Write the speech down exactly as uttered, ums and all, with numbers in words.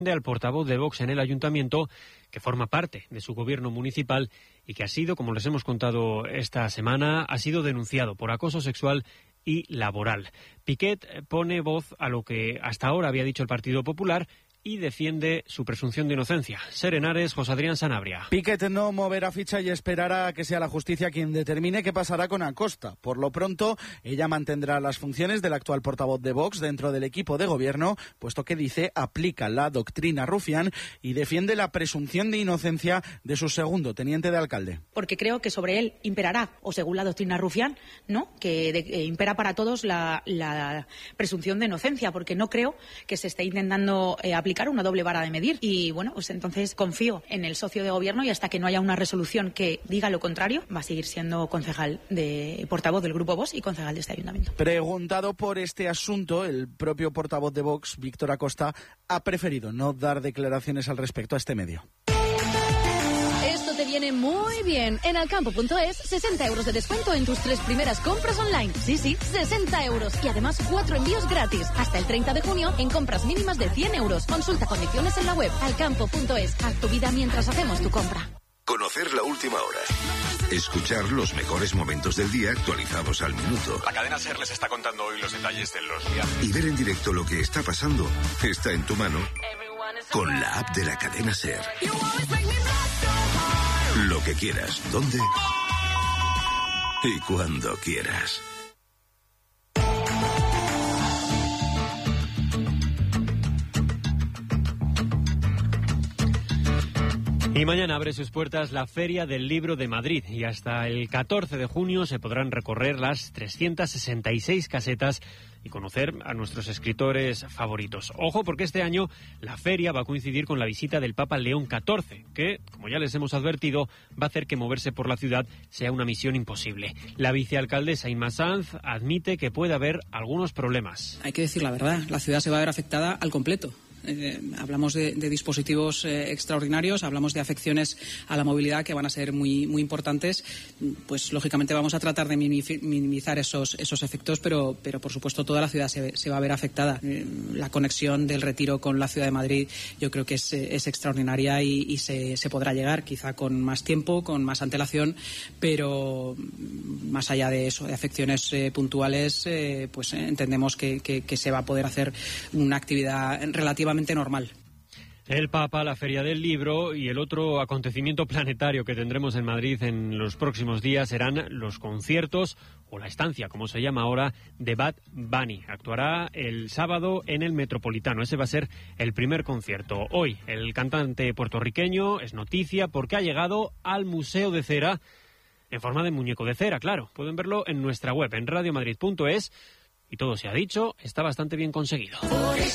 al portavoz de Vox en el ayuntamiento, que forma parte de su gobierno municipal y que ha sido, como les hemos contado esta semana, ha sido denunciado por acoso sexual y laboral. Piquet pone voz a lo que hasta ahora había dicho el Partido Popular y defiende su presunción de inocencia. Serenares, José Adrián Sanabria. Piquet no moverá ficha y esperará a que sea la justicia quien determine qué pasará con Acosta. Por lo pronto, ella mantendrá las funciones del actual portavoz de Vox dentro del equipo de gobierno, puesto que dice aplica la doctrina Rufián y defiende la presunción de inocencia de su segundo teniente de alcalde. Porque creo que sobre él imperará, o según la doctrina Rufián, ¿no?, que de, eh, impera para todos la, la presunción de inocencia, porque no creo que se esté intentando eh, aplicar una doble vara de medir. Y bueno, pues entonces confío en el socio de gobierno y hasta que no haya una resolución que diga lo contrario, va a seguir siendo concejal de portavoz del Grupo Vox y concejal de este ayuntamiento. Preguntado por este asunto, el propio portavoz de Vox, Víctor Acosta, ha preferido no dar declaraciones al respecto a este medio. Esto te viene muy bien. En alcampo punto es, sesenta euros de descuento en tus tres primeras compras online. Sí, sí, sesenta euros. Y además cuatro envíos gratis. Hasta el treinta de junio en compras mínimas de cien euros. Consulta condiciones en la web. alcampo punto es. Haz tu vida mientras hacemos tu compra. Conocer la última hora. Escuchar los mejores momentos del día actualizados al minuto. La cadena SER les está contando hoy los detalles de los viajes. Y ver en directo lo que está pasando está en tu mano con la app de la cadena SER. Lo que quieras, dónde y cuando quieras. Y mañana abre sus puertas la Feria del Libro de Madrid y hasta el catorce de junio se podrán recorrer las trescientas sesenta y seis casetas y conocer a nuestros escritores favoritos. Ojo, porque este año la feria va a coincidir con la visita del Papa León catorce, que, como ya les hemos advertido, va a hacer que moverse por la ciudad sea una misión imposible. La vicealcaldesa Inma Sanz admite que puede haber algunos problemas. Hay que decir la verdad, la ciudad se va a ver afectada al completo. Eh, hablamos de, de dispositivos eh, extraordinarios, hablamos de afecciones a la movilidad que van a ser muy muy importantes. Pues lógicamente vamos a tratar de minimizar esos esos efectos, pero pero por supuesto toda la ciudad se, se va a ver afectada. Eh, la conexión del Retiro con la ciudad de Madrid yo creo que es, es extraordinaria y, y se, se podrá llegar quizá con más tiempo, con más antelación, pero más allá de eso, de afecciones eh, puntuales, eh, pues eh, entendemos que, que, que se va a poder hacer una actividad relativa normal. El Papa, la Feria del Libro y el otro acontecimiento planetario que tendremos en Madrid en los próximos días serán los conciertos o la estancia, como se llama ahora, de Bad Bunny. Actuará el sábado en el Metropolitano. Ese va a ser el primer concierto. Hoy el cantante puertorriqueño es noticia porque ha llegado al Museo de Cera en forma de muñeco de cera, claro. Pueden verlo en nuestra web, en radio madrid punto es, y todo se ha dicho, está bastante bien conseguido.